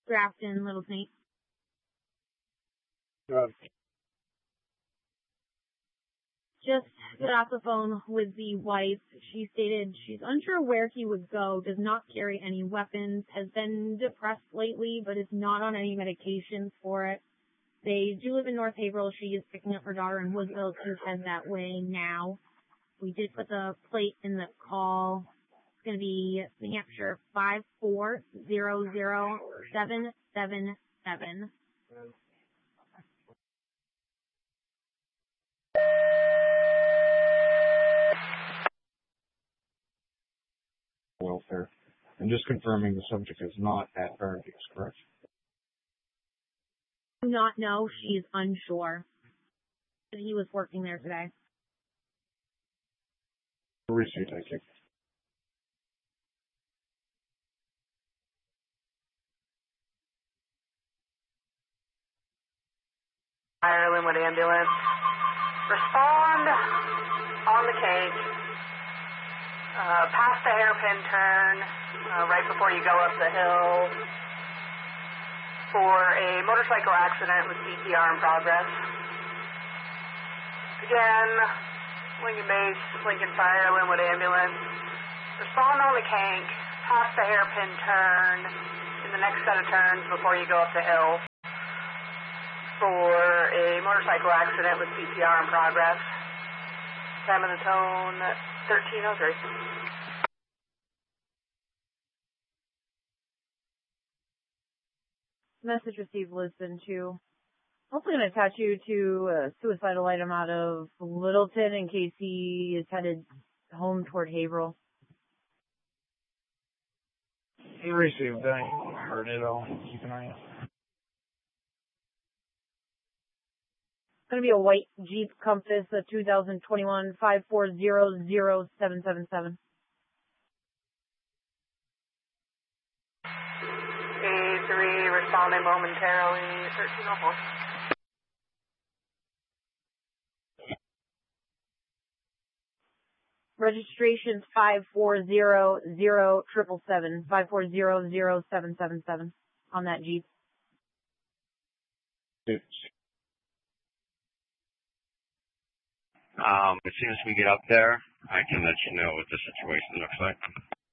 Grafton, Little Snake. Just got off the phone with the wife. She stated she's unsure where he would go, does not carry any weapons, has been depressed lately, but is not on any medications for it. They do live in North Haverhill. She is picking up her daughter in Woodville to head that way now. We did put the plate in the call. It's going to be New Hampshire 5400777. Welfare. And just confirming the subject is not at Fairview, correct? Do not know. She's unsure. He was working there today. Received, thank you. Linwood ambulance. Respond on the cake. Past the hairpin turn, right before you go up the hill, for a motorcycle accident with CPR in progress. Again, Lincoln Base, Lincoln Fire, Linwood ambulance. Respond on the cake, past the hairpin turn, in the next set of turns before you go up the hill, for a motorcycle accident with CPR in progress. Time of the tone, 1303. Message received, Lisbon 2. Hopefully going to attach you to a suicidal item out of Littleton in case he is headed home toward Haverhill. He received. I heard it all. Keep an eye out. It's going to be a white Jeep Compass, a 2021 5400777. A3 responding momentarily, 1304. Registration's 5400777, 5400777 on that Jeep. As soon as we get up there, I can let you know what the situation looks like.